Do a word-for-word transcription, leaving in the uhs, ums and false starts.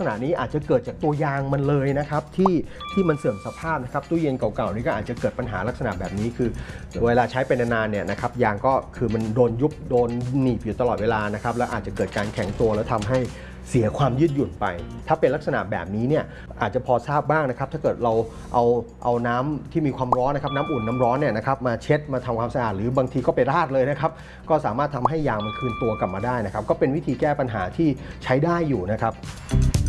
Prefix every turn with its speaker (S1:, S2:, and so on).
S1: ษณะนี้อาจจะเกิดจากตัวยางมันเลยนะครับที่ที่มันเสื่อมสภาพนะครับตู้เย็นเก่าๆนี่ก็อาจจะเกิดปัญหาลักษณะแบบนี้คือเวลาใช้ไปนานๆเนี่ยนะครับยางก็คือมันโดนยุบโดนหนีบอยู่ตลอดเวลานะครับแล้วอาจจะเกิดการแข็งตัวแล้วทำให้เสียความยืดหยุ่นไปถ้าเป็นลักษณะแบบนี้เนี่ยอาจจะพอทราบบ้างนะครับถ้าเกิดเราเอาเอาน้ำที่มีความร้อนนะครับน้ำอุ่นน้ำร้อนเนี่ยนะครับมาเช็ดมาทำความสะอาดหรือบางทีก็ไปราดเลยนะครับก็สามารถทำให้ยางมันคืนตัวกลับมาได้นะครับก็เป็นวิธีแก้ปัญหาที่ใช้ได้อยู่นะครับ